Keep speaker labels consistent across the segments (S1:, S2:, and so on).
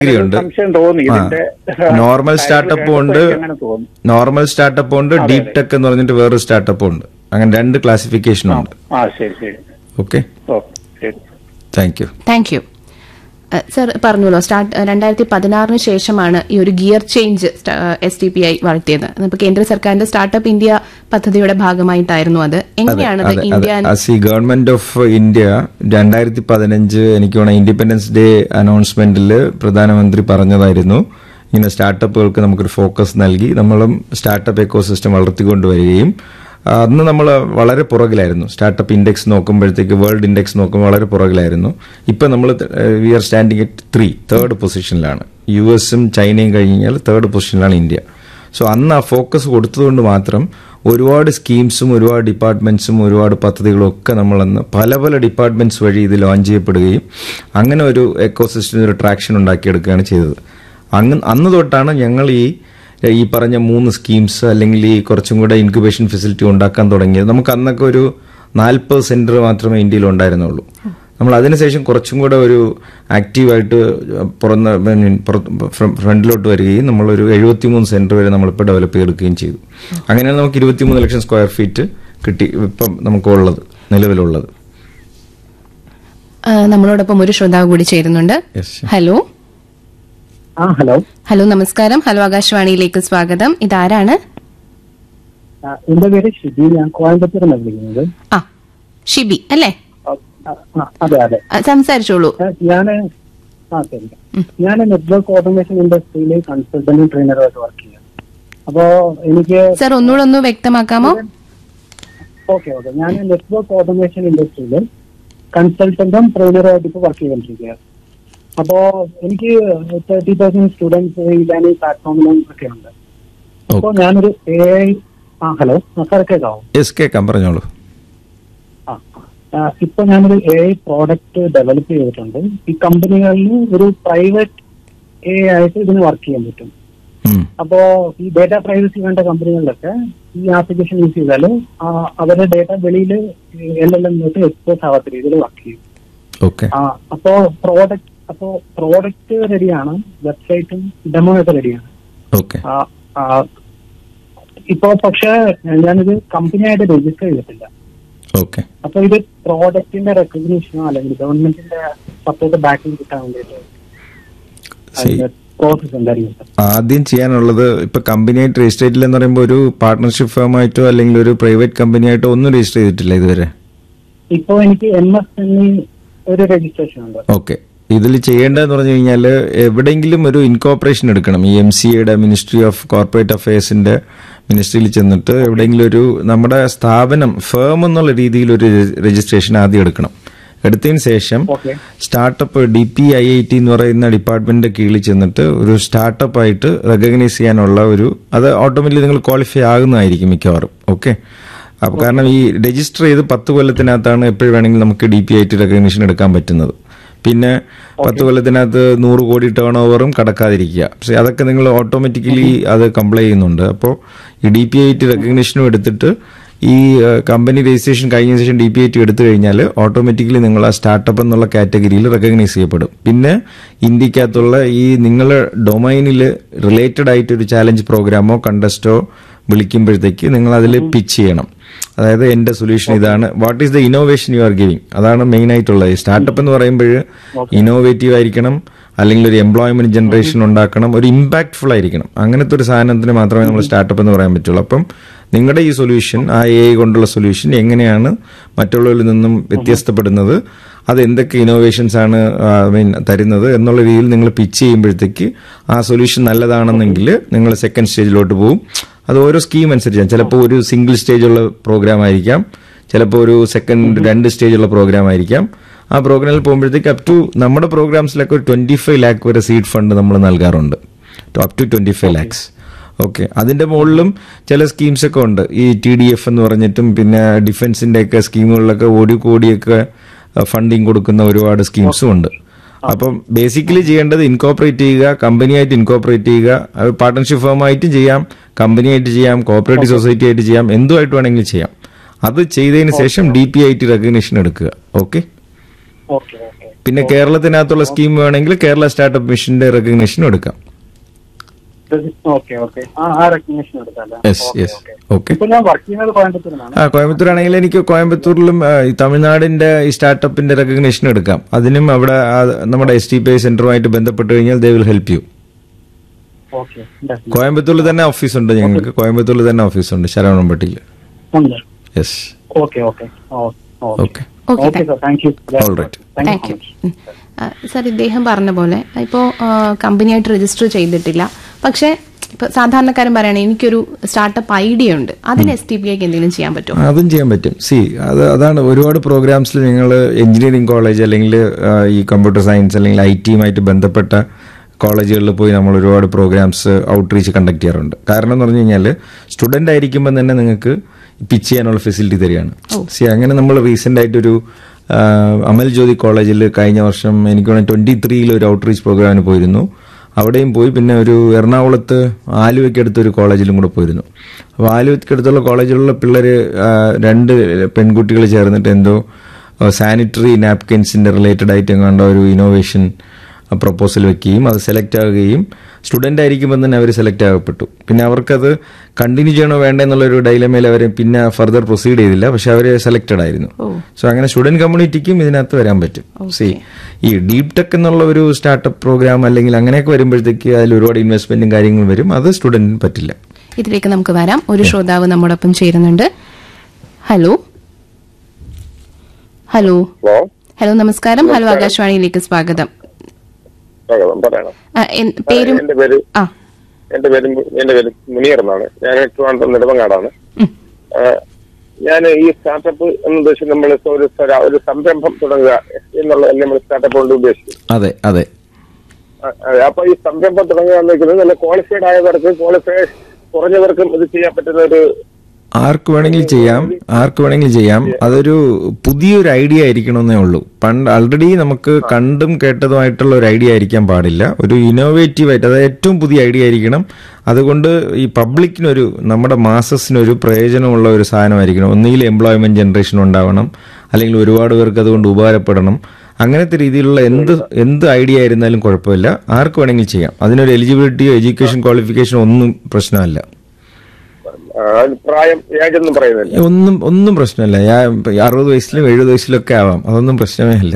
S1: സംശയം തോന്നി.
S2: നോർമൽ സ്റ്റാർട്ടപ്പും ഉണ്ട്, ഡീപ് ടെക് എന്ന് പറഞ്ഞിട്ട് വേറൊരു സ്റ്റാർട്ടപ്പും ഉണ്ട്. അങ്ങനെ 2 ക്ലാസിഫിക്കേഷനും ഉണ്ട്. Okay,
S3: thank you. സർ പറഞ്ഞല്ലോ, 2016 ശേഷമാണ് ഈ ഒരു ഗിയർ ചേഞ്ച് STPI വളർത്തിയത്. ഇപ്പൊ കേന്ദ്ര സർക്കാരിന്റെ സ്റ്റാർട്ടപ്പ് ഇന്ത്യ പദ്ധതിയുടെ ഭാഗമായിട്ടായിരുന്നു അത്. എങ്ങനെയാണ്
S2: ഗവൺമെന്റ് ഓഫ് ഇന്ത്യ 2015 എനിക്ക് തോന്നുന്നു ഇൻഡിപെൻഡൻസ് ഡേ അനൗൺസ്മെന്റിൽ പ്രധാനമന്ത്രി പറഞ്ഞതായിരുന്നു, ഇങ്ങനെ സ്റ്റാർട്ടപ്പുകൾക്ക് നമുക്കൊരു ഫോക്കസ് നൽകി നമ്മളും സ്റ്റാർട്ടപ്പ് എക്കോസിസ്റ്റം വളർത്തിക്കൊണ്ടുവരികയും അന്ന് നമ്മൾ വളരെ പുറകിലായിരുന്നു. സ്റ്റാർട്ടപ്പ് ഇൻഡെക്സ് നോക്കുമ്പോഴത്തേക്ക്, വേൾഡ് ഇൻഡെക്സ് നോക്കുമ്പോൾ വളരെ പുറകിലായിരുന്നു. ഇപ്പം നമ്മൾ V R standing at 3rd പൊസിഷനിലാണ്. US-ഉം ചൈനയും കഴിഞ്ഞാൽ 3rd പൊസിഷനിലാണ് ഇന്ത്യ. സോ അന്ന് ആ ഫോക്കസ് കൊടുത്തതുകൊണ്ട് മാത്രം ഒരുപാട് സ്കീംസും ഒരുപാട് ഡിപ്പാർട്ട്മെന്റ്സും ഒരുപാട് പദ്ധതികളും ഒക്കെ നമ്മളന്ന് പല പല ഡിപ്പാർട്ട്മെന്റ്സ് വഴി ഇത് ലോഞ്ച് ചെയ്യപ്പെടുകയും അങ്ങനെ ഒരു എക്കോസിസ്റ്റത്തിന് ഒരു ട്രാക്ഷൻ ഉണ്ടാക്കിയെടുക്കുകയാണ് ചെയ്തത്. അന്ന് തൊട്ടാണ് ഞങ്ങൾ ഈ പറഞ്ഞ 3 സ്കീംസ് അല്ലെങ്കിൽ ഈ കുറച്ചും കൂടെ ഇൻക്യുബേഷൻ ഫെസിലിറ്റി ഉണ്ടാക്കാൻ തുടങ്ങിയത്. നമുക്ക് അന്നൊക്കെ ഒരു 40 സെന്റർ മാത്രമേ ഇന്ത്യയിൽ ഉണ്ടായിരുന്നുള്ളൂ. നമ്മൾ അതിനുശേഷം കുറച്ചും കൂടെ ഒരു ആക്റ്റീവായിട്ട് ഫ്രണ്ടിലോട്ട് വരികയും നമ്മളൊരു 73 സെന്റർ വരെ നമ്മളിപ്പോൾ ഡെവലപ്പ് ചെയ്തെടുക്കുകയും ചെയ്തു. അങ്ങനെയാണ് നമുക്ക് 23 ലക്ഷം സ്ക്വയർ ഫീറ്റ് കിട്ടി ഇപ്പം നമുക്കുള്ളത്, നിലവിലുള്ളത്.
S3: നമ്മളോടൊപ്പം ഒരു ശ്രോതാവ് കൂടി ചേരുന്നുണ്ട്. ഹലോ. ഹലോ, നമസ്കാരം. ഹലോ ആകാശവാണിയിലേക്ക് സ്വാഗതം. ഇതാരാണ്?
S4: എന്റെ പേര് ഷിബി, ഞാൻ കോയമ്പത്തൂർ വിളിക്കുന്നത്.
S3: ഷിബി അല്ലേ?
S4: അതെ അതെ,
S3: സംസാരിച്ചോളൂ.
S4: ഞാൻ നെറ്റ്വർക്ക് ഓട്ടോമേഷൻ ഇൻഡസ്ട്രിയിൽ കൺസൾട്ടന്റും ട്രെയിനറുമായിട്ട് വർക്ക് ചെയ്യാം. അപ്പോ എനിക്ക്
S3: സർ ഒന്നുകൂടെ ഒന്ന് വ്യക്തമാക്കാമോ?
S4: ഓക്കെ, ഞാൻ നെറ്റ്വർക്ക് ഓട്ടോമേഷൻ ഇൻഡസ്ട്രിയിൽ കൺസൾട്ടന്റും ട്രെയിനറുമായിട്ട് ഇപ്പോൾ വർക്ക് ചെയ്തുകൊണ്ടിരിക്കുകയാണ്. അപ്പോ എനിക്ക് 30,000 സ്റ്റുഡൻസ് ഇതാണ് ഈ പ്ലാറ്റ്ഫോമിലും ഒക്കെ ഉണ്ട്. അപ്പോ ഞാനൊരു AI ഹലോ സാർ കേൾക്കാവോ?
S2: കേൾക്കാം, പറഞ്ഞോളൂ.
S4: ഇപ്പൊ ഞാനൊരു AI പ്രോഡക്റ്റ് ഡെവലപ്പ് ചെയ്തിട്ടുണ്ട്. ഈ കമ്പനികളിൽ ഒരു പ്രൈവറ്റ് AI ആയിട്ട് ഇതിന് വർക്ക് ചെയ്യാൻ പറ്റും. അപ്പോ ഈ ഡേറ്റ പ്രൈവസി വേണ്ട കമ്പനികളിലൊക്കെ ഈ ആപ്ലിക്കേഷൻ യൂസ് ചെയ്താൽ അവരുടെ ഡേറ്റ വെളിയിൽ LLM എക്സ്പോസ് ആവാത്ത രീതിയിൽ വർക്ക് ചെയ്യും. അപ്പോ പ്രോഡക്റ്റ് റെഡിയാണ്, വെബ്സൈറ്റും ഡെമോ ഒക്കെ റെഡിയാണ്. ഇപ്പോ പക്ഷെ ഞാനിത് കമ്പനിയായിട്ട് രജിസ്റ്റർ ചെയ്തിട്ടില്ല. അപ്പൊ ഇത് പ്രോഡക്റ്റിന്റെ റെക്കഗ്നീഷനോ അല്ലെങ്കിൽ ഗവൺമെന്റിന്റെ സപ്പോർട്ട് ബാക്കിംഗ് കിട്ടാൻ വേണ്ടിയിട്ട് പ്രോസസ് എന്തായിരിക്കും?
S2: ആദ്യം ചെയ്യാനുള്ളത്, ഇപ്പൊ കമ്പനിയായിട്ട് രജിസ്റ്റർ ചെയ്തില്ല എന്ന് പറയുമ്പോൾ ഒരു പാർട്ട്ണർഷിപ്പ് ഫേമായിട്ടോ അല്ലെങ്കിൽ ഒരു പ്രൈവറ്റ് കമ്പനിയായിട്ടോ ഒന്നും രജിസ്റ്റർ ചെയ്തിട്ടില്ല ഇതുവരെ.
S4: ഇപ്പൊ എനിക്ക് MSME ഒരു രജിസ്ട്രേഷൻ ഉണ്ട്.
S2: ഓക്കെ, ഇതിൽ ചെയ്യേണ്ടതെന്ന് പറഞ്ഞു കഴിഞ്ഞാൽ എവിടെയെങ്കിലും ഒരു ഇൻകോർപ്പറേഷൻ എടുക്കണം. ഈ MCAയുടെ മിനിസ്ട്രി ഓഫ് കോർപ്പറേറ്റ് അഫയേഴ്സിന്റെ മിനിസ്ട്രിയിൽ ചെന്നിട്ട് എവിടെയെങ്കിലും ഒരു നമ്മുടെ സ്ഥാപനം ഫേം എന്നുള്ള രീതിയിൽ ഒരു രജിസ്ട്രേഷൻ ആദ്യം എടുക്കണം. എടുത്തതിന് ശേഷം സ്റ്റാർട്ടപ്പ് DPIIT എന്ന് പറയുന്ന ഡിപ്പാർട്ട്മെന്റിന്റെ കീഴിൽ ചെന്നിട്ട് ഒരു സ്റ്റാർട്ടപ്പായിട്ട് റെക്കഗ്നൈസ് ചെയ്യാനുള്ള അത് ഓട്ടോമാറ്റിക്കലി നിങ്ങൾ ക്വാളിഫൈ ആകുന്നതായിരിക്കും മിക്കവാറും. ഓക്കെ, അപ്പൊ കാരണം ഈ രജിസ്റ്റർ ചെയ്ത് 10 കൊല്ലത്തിനകത്താണ് എപ്പോഴും വേണമെങ്കിലും നമുക്ക് DPIIT റെക്കഗ്നീഷൻ എടുക്കാൻ പറ്റുന്നത്. പിന്നെ 10 കൊല്ലത്തിനകത്ത് 100 കോടി ടേൺ ഓവറും കടക്കാതിരിക്കുക. പക്ഷെ അതൊക്കെ നിങ്ങൾ ഓട്ടോമാറ്റിക്കലി അത് കംപ്ലൈ ചെയ്യുന്നുണ്ട്. അപ്പോൾ ഈ DPIIT റെക്കഗ്നീഷനും എടുത്തിട്ട് ഈ കമ്പനി രജിസ്ട്രേഷൻ കഴിഞ്ഞ ശേഷം DPIIT എടുത്തു കഴിഞ്ഞാൽ ഓട്ടോമാറ്റിക്കലി നിങ്ങൾ ആ സ്റ്റാർട്ടപ്പ് എന്നുള്ള കാറ്റഗറിയിൽ റെക്കഗ്നൈസ് ചെയ്യപ്പെടും. പിന്നെ ഇന്ത്യക്കകത്തുള്ള ഈ നിങ്ങളുടെ ഡൊമൈനിൽ റിലേറ്റഡ് ആയിട്ട് ഒരു ചാലഞ്ച് പ്രോഗ്രാമോ കണ്ടസ്റ്റോ വിളിക്കുമ്പോഴത്തേക്ക് നിങ്ങൾ അതിൽ പിച്ച് ചെയ്യണം. അതായത് എന്റെ സൊല്യൂഷൻ ഇതാണ്, what is the innovation you are giving, അതാണ് മെയിൻ ആയിട്ടുള്ളത്. ഈ സ്റ്റാർട്ടപ്പ് എന്ന് പറയുമ്പോൾ ഇന്നോവേറ്റീവ് ആയിരിക്കണം, അല്ലെങ്കിൽ ഒരു എംപ്ലോയ്മെന്റ് ജനറേഷൻ ഉണ്ടാക്കണം, ഒരു ഇമ്പാക്ട്ഫുൾ ആയിരിക്കണം. അങ്ങനത്തെ ഒരു സാധനത്തിന് മാത്രമേ നമ്മൾ സ്റ്റാർട്ടപ്പ് എന്ന് പറയാൻ പറ്റുള്ളൂ. അപ്പം നിങ്ങളുടെ ഈ സൊല്യൂഷൻ, ആ AI കൊണ്ടുള്ള സൊല്യൂഷൻ എങ്ങനെയാണ് മറ്റുള്ളവരിൽ നിന്നും വ്യത്യസ്തപ്പെടുന്നത്, അത് എന്തൊക്കെ ഇന്നോവേഷൻസ് ആണ് തരുന്നത് എന്നുള്ള രീതിയിൽ നിങ്ങൾ പിച്ച് ചെയ്യുമ്പോഴത്തേക്ക് ആ സൊല്യൂഷൻ നല്ലതാണെന്നെങ്കിൽ നിങ്ങൾ സെക്കൻഡ് സ്റ്റേജിലോട്ട് പോകും. അത് ഓരോ സ്കീം അനുസരിച്ചാണ്. ചിലപ്പോൾ ഒരു സിംഗിൾ സ്റ്റേജുള്ള പ്രോഗ്രാം ആയിരിക്കാം, ചിലപ്പോൾ ഒരു സെക്കൻഡ് 2 സ്റ്റേജുള്ള പ്രോഗ്രാം ആയിരിക്കാം. ആ പ്രോഗ്രാമിൽ പോകുമ്പോഴത്തേക്ക് അപ് ടു നമ്മുടെ പ്രോഗ്രാംസിലൊക്കെ ഒരു 25 lakh വരെ സീഡ് ഫണ്ട് നമ്മൾ നൽകാറുണ്ട്, അപ് ടു 25 lakhs. ഓക്കെ, അതിന്റെ മുകളിലും ചില സ്കീംസ് ഒക്കെ ഉണ്ട്. ഈ TDF എന്ന് പറഞ്ഞിട്ടും പിന്നെ ഡിഫൻസിന്റെ ഒക്കെ സ്കീമുകളിലൊക്കെ കോടിയൊക്കെ ഫണ്ടിങ് കൊടുക്കുന്ന ഒരുപാട് സ്കീംസും ഉണ്ട്. അപ്പം ബേസിക്കലി ചെയ്യേണ്ടത് ഇൻകോർപ്പറേറ്റ് ചെയ്യുക, കമ്പനിയായിട്ട് ഇൻകോർപ്പറേറ്റ് ചെയ്യുക. പാർട്ട്ണർഷിപ്പ് ഫേമായിട്ടും ചെയ്യാം, കമ്പനിയായിട്ട് ചെയ്യാം, കോഓപ്പറേറ്റീവ് സൊസൈറ്റി ആയിട്ട് ചെയ്യാം, എന്തുമായിട്ട് വേണമെങ്കിലും ചെയ്യാം. അത് ചെയ്തതിന് ശേഷം DPIIT റെക്കഗ്നീഷൻ എടുക്കുക. ഓക്കെ, പിന്നെ കേരളത്തിനകത്തുള്ള സ്കീം വേണമെങ്കിൽ കേരള സ്റ്റാർട്ടപ്പ് മിഷന്റെ റെക്കഗ്നേഷനും എടുക്കാം.
S4: ഓക്കെ ഓക്കെ, ആ റെക്കഗ്നേഷൻ എടുക്കാം.
S2: ഓക്കെ.
S4: ഇപ്പൊ ഞാൻ വർക്ക് ചെയ്യുന്നത് കോയമ്പത്തൂരിലാണ്.
S2: കോയമ്പത്തൂരാണെങ്കിൽ എനിക്ക് കോയമ്പത്തൂരിലും ഈ തമിഴ്നാടിന്റെ ഈ സ്റ്റാർട്ടപ്പിന്റെ റെക്കഗ്നേഷൻ എടുക്കാം. അതിനും അവിടെ നമ്മുടെ STPI സെന്ററുമായിട്ട് ബന്ധപ്പെട്ട് കഴിഞ്ഞാൽ ദേ വിൽ ഹെൽപ്പ് യു. കോയമ്പത്തൂരിൽ തന്നെ ഓഫീസുണ്ട് ഞങ്ങൾക്ക്. കോയമ്പത്തൂരിൽ തന്നെ ഓഫീസുണ്ട് ശരവണംപട്ടിയിൽ. Yes.
S4: Okay okay
S2: okay.
S3: Thank you. Sir, ഇദ്ദേഹം പറഞ്ഞ പോലെ ഇപ്പോൾ കമ്പനിയായിട്ട് രജിസ്റ്റർ ചെയ്തിട്ടില്ല, പക്ഷേ ഇപ്പൊ സാധാരണക്കാരൻ പറയണേ എനിക്കൊരു സ്റ്റാർട്ടപ്പ് ഐഡിയ ഉണ്ട്, അതിന് STPIക്ക് എന്തെങ്കിലും ചെയ്യാൻ പറ്റുമോ?
S2: അതും ചെയ്യാൻ പറ്റും. അതാണ് ഒരുപാട് പ്രോഗ്രാംസിൽ നിങ്ങൾ എഞ്ചിനീയറിംഗ് കോളേജ് അല്ലെങ്കിൽ ഈ കമ്പ്യൂട്ടർ സയൻസ് അല്ലെങ്കിൽ IT ബന്ധപ്പെട്ട കോളേജുകളിൽ പോയി നമ്മൾ ഒരുപാട് പ്രോഗ്രാംസ് ഔട്ട്റീച്ച് കണ്ടക്ട് ചെയ്യാറുണ്ട്. കാരണം എന്ന് പറഞ്ഞു കഴിഞ്ഞാൽ സ്റ്റുഡന്റ് ആയിരിക്കുമ്പോൾ തന്നെ നിങ്ങൾക്ക് പിച്ച് ചെയ്യാനുള്ള ഫെസിലിറ്റി തരികയാണ്. അങ്ങനെ നമ്മൾ റീസെന്റ് ആയിട്ടൊരു അമൽ ജ്യോതി കോളേജിൽ കഴിഞ്ഞ വർഷം എനിക്ക് 23 ഒരു ഔട്ട്റീച്ച് പ്രോഗ്രാമിന് പോയിരുന്നു. അവിടെയും പോയി. പിന്നെ ഒരു എറണാകുളത്ത് ആലുവയ്ക്കടുത്തൊരു കോളേജിലും കൂടെ പോയിരുന്നു. അപ്പോൾ ആലുവയ്ക്കടുത്തുള്ള കോളേജിലുള്ള പിള്ളേർ 2 പെൺകുട്ടികൾ ചേർന്നിട്ട് എന്തോ സാനിറ്ററി നാപ്കിൻസിന്റെ റിലേറ്റഡ് ആയിട്ട് എങ്ങാണ്ടോ ഒരു ഇന്നോവേഷൻ പ്രപ്പോസൽ വെക്കുകയും അത് സെലക്ട് ആവുകയും സ്റ്റുഡന്റ് ആയിരിക്കുമ്പോൾ തന്നെ അവർ സെലക്ട് ആകപ്പെട്ടു. പിന്നെ അവർക്കത് കണ്ടിന്യൂ ചെയ്യണോ വേണ്ട എന്നുള്ളൊരു ഡൈലമയിൽ അവർ പിന്നെ ഫർദർ പ്രൊസീഡ് ചെയ്തില്ല. പക്ഷെ അവർ സെലക്ടഡ് ആയിരുന്നു. സോ അങ്ങനെ സ്റ്റുഡന്റ് കമ്മ്യൂണിറ്റിക്കും ഇതിനകത്ത് വരാൻ പറ്റും. ഈ ഡീപ് ടെക് എന്നുള്ള ഒരു സ്റ്റാർട്ടപ്പ് പ്രോഗ്രാം അല്ലെങ്കിൽ അങ്ങനെയൊക്കെ വരുമ്പോഴത്തേക്ക് അതിൽ ഒരുപാട് ഇൻവെസ്റ്റ്മെന്റും കാര്യങ്ങളും വരും. അത് സ്റ്റുഡന്റിന് പറ്റില്ല.
S3: ഇതിലേക്ക് നമുക്ക് വരാം. ഒരു ശ്രോതാവ് നമ്മോടൊപ്പം ചേരുന്നുണ്ട്. ഹലോ ഹലോ ഹലോ നമസ്കാരം. ഹലോ, ആകാശവാണിയിലേക്ക് സ്വാഗതം.
S1: എന്റെ പേര് മുനീർ എന്നാണ്. ഞാൻ ട്രിവാൻഡ്രം നെടുമങ്ങാടാണ്. ഞാൻ ഈ സ്റ്റാർട്ടപ്പ് എന്ന് ഉദ്ദേശിച്ച് നമ്മൾ ഒരു സംരംഭം തുടങ്ങുക എന്നുള്ളതല്ലേ നമ്മൾ സ്റ്റാർട്ടപ്പ് കൊണ്ട് ഉദ്ദേശിക്കുന്നത്?
S2: അതെ അതെ.
S1: അപ്പൊ ഈ സംരംഭം തുടങ്ങുക എന്ന് വെക്കുന്നത് നല്ല ക്വാളിഫൈഡ് ആയവർക്കും ക്വാളിഫൈഡ് കുറഞ്ഞവർക്കും ഇത് ചെയ്യാൻ പറ്റുന്ന ഒരു
S2: ആർക്ക് വേണമെങ്കിലും ചെയ്യാം. അതൊരു പുതിയൊരു ഐഡിയ ആയിരിക്കണമെന്നേ ഉള്ളൂ. ആൾറെഡി നമുക്ക് കണ്ടും കേട്ടതുമായിട്ടുള്ള ഒരു ഐഡിയ ആയിരിക്കാൻ പാടില്ല. ഒരു ഇന്നോവേറ്റീവ് ആയിട്ട്, അതായത് ഏറ്റവും പുതിയ ഐഡിയ ആയിരിക്കണം. അതുകൊണ്ട് ഈ പബ്ലിക്കിനൊരു, നമ്മുടെ മാസസിനൊരു പ്രയോജനമുള്ള ഒരു സാധനമായിരിക്കണം. ഒന്നുകിൽ എംപ്ലോയ്മെന്റ് ജനറേഷൻ ഉണ്ടാവണം, അല്ലെങ്കിൽ ഒരുപാട് പേർക്ക് അതുകൊണ്ട് ഉപകാരപ്പെടണം. അങ്ങനത്തെ രീതിയിലുള്ള എന്ത് ഐഡിയ ആയിരുന്നാലും കുഴപ്പമില്ല, ആർക്ക് വേണമെങ്കിലും ചെയ്യാം. അതിനൊരു എലിജിബിലിറ്റിയോ എഡ്യൂക്കേഷൻ ക്വാളിഫിക്കേഷനോ ഒന്നും പ്രശ്നമല്ല.
S1: പ്രായം ഏജൊന്നും പറയുന്നില്ല.
S2: ഒന്നും പ്രശ്നമല്ല. 60 വയസ്സിലും 70 വയസ്സിലും ഒക്കെ ആവാം. അതൊന്നും പ്രശ്നമേ ഇല്ല.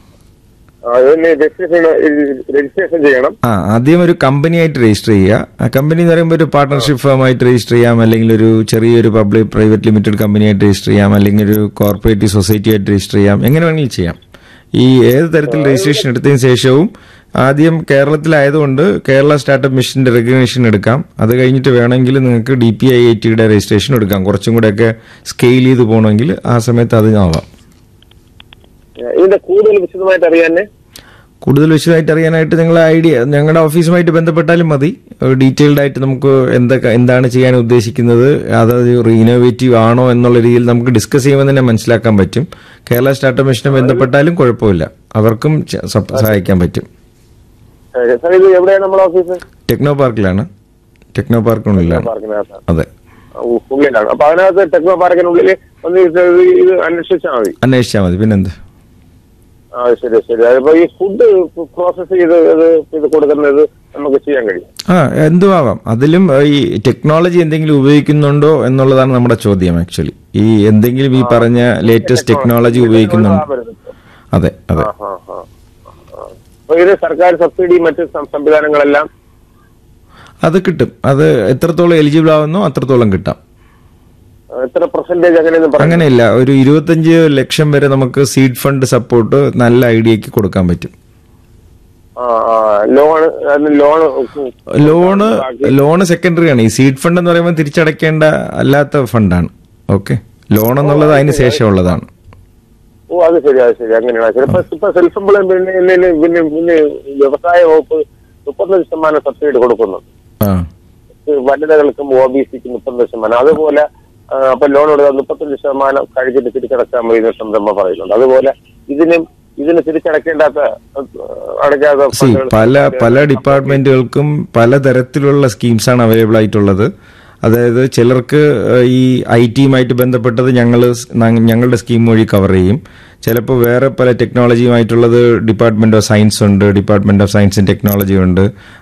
S1: രജിസ്ട്രേഷൻ ചെയ്യണം.
S2: ആദ്യം ഒരു കമ്പനിയായിട്ട് രജിസ്റ്റർ ചെയ്യുക. ആ കമ്പനി എന്ന് പറയുമ്പോൾ ഒരു പാർട്ണർഷിപ്പ് ഫേമായിട്ട് രജിസ്റ്റർ ചെയ്യാം, അല്ലെങ്കിൽ ഒരു ചെറിയൊരു പബ്ലിക് പ്രൈവറ്റ് ലിമിറ്റഡ് കമ്പനിയായിട്ട് രജിസ്റ്റർ ചെയ്യാം, അല്ലെങ്കിൽ ഒരു കോർപ്പറേറ്റീവ് സൊസൈറ്റി ആയിട്ട് രജിസ്റ്റർ ചെയ്യാം. എങ്ങനെ വേണമെങ്കിലും ചെയ്യാം. ഈ ഏത് തരത്തിൽ രജിസ്ട്രേഷൻ എടുത്തതിന് ശേഷവും ആദ്യം കേരളത്തിലായതുകൊണ്ട് കേരള സ്റ്റാർട്ടപ്പ് മിഷന്റെ റെക്കഗ്നേഷൻ എടുക്കാം. അത് കഴിഞ്ഞിട്ട് വേണമെങ്കിൽ നിങ്ങൾക്ക് DPIIT രജിസ്ട്രേഷൻ എടുക്കാം. കുറച്ചും കൂടെ ഒക്കെ സ്കെയിൽ ചെയ്ത് പോകണമെങ്കിൽ ആ സമയത്ത് അത് ആവാം.
S1: കൂടുതൽ
S2: വിശദമായിട്ട് അറിയാനായിട്ട് നിങ്ങൾ ഞങ്ങളുടെ ഓഫീസുമായിട്ട് ബന്ധപ്പെട്ടാലും മതി. ഡീറ്റെയിൽഡ് ആയിട്ട് നമുക്ക് എന്താണ് ചെയ്യാൻ ഉദ്ദേശിക്കുന്നത്, അതൊരു ഇന്നോവേറ്റീവ് ആണോ എന്നുള്ള രീതിയിൽ നമുക്ക് ഡിസ്കസ് ചെയ്യുമ്പോൾ തന്നെ മനസ്സിലാക്കാൻ പറ്റും. കേരള സ്റ്റാർട്ടപ്പ് മിഷനെ ബന്ധപ്പെട്ടാലും കുഴപ്പമില്ല, അവർക്കും സഹായിക്കാൻ പറ്റും. ടെക്നോ പാർക്കിലാണ്. ടെക്നോ പാർക്കിനുള്ളിലാണ്. അതെ.
S1: അപ്പൊ അതിനകത്ത് ടെക്നോ പാർക്കിനുള്ളിൽ അന്വേഷിച്ചാൽ മതി.
S2: പിന്നെന്ത്?
S1: ശരി. അതിപ്പോ ഈ ഫുഡ് പ്രോസസ് ചെയ്ത് കൊടുക്കുന്നത് നമുക്ക് ചെയ്യാൻ കഴിയും.
S2: എന്തുമാവാം. അതിലും ഈ ടെക്നോളജി എന്തെങ്കിലും ഉപയോഗിക്കുന്നുണ്ടോ എന്നുള്ളതാണ് നമ്മുടെ ചോദ്യം. ആക്ച്വലി ഈ എന്തെങ്കിലും ഈ പറഞ്ഞ ലേറ്റസ്റ്റ് ടെക്നോളജി ഉപയോഗിക്കുന്നുണ്ടോ? അതെ.
S1: ഇത് സർക്കാർ സബ്സിഡി മറ്റ് സംവിധാനങ്ങളെല്ലാം
S2: അത് കിട്ടും. അത് എത്രത്തോളം എലിജിബിൾ ആവുന്നോ അത്രത്തോളം കിട്ടാം.
S1: എത്ര പെർസെന്റേജ്
S2: അങ്ങനെയില്ല. ഒരു 25 ലക്ഷം വരെ നമുക്ക് സീഡ് ഫണ്ട് സപ്പോർട്ട് നല്ല ഐഡിയക്ക് കൊടുക്കാൻ പറ്റും. ലോണ് സെക്കൻഡറി ആണ്. ഈ സീഡ് ഫണ്ട് എന്ന് പറയുമ്പോൾ തിരിച്ചടയ്ക്കേണ്ട അല്ലാത്ത ഫണ്ടാണ്. ഓക്കെ. ലോൺ എന്നുള്ളത് അതിന് ശേഷമുള്ളതാണ്.
S1: അത് ശരി. അങ്ങനെയാണ്. ഇപ്പൊ സെൽഫ് എംപ്ലോയ്മെന്റ് വ്യവസായ വകുപ്പ് 35% സബ്സിഡി കൊടുക്കുന്നുണ്ട്. വനിതകൾക്കും OBCക്കും 30%. അതുപോലെ അപ്പൊ ലോൺ കൊടുക്കാൻ 35% കഴിച്ചിട്ട് തിരിച്ചടക്കാൻ മതി എന്ന് സംരംഭം പറയുന്നുണ്ട്. അതുപോലെ ഇതിന് തിരിച്ചടയ്ക്കാത്ത
S2: പല ഡിപ്പാർട്ട്മെന്റുകൾക്കും പലതരത്തിലുള്ള സ്കീംസാണ് അവൈലബിൾ ആയിട്ടുള്ളത്. അതായത് ചിലർക്ക് ഈ IT-യുമായിട്ട് ബന്ധപ്പെട്ടത് ഞങ്ങളുടെ സ്കീം വഴി കവർ ചെയ്യും. ചിലപ്പോൾ വേറെ പല ടെക്നോളജിയുമായിട്ടുള്ളത് ഡിപ്പാർട്ട്മെന്റ് ഓഫ് സയൻസ് ഉണ്ട്, department of science and technology ഉണ്ട്.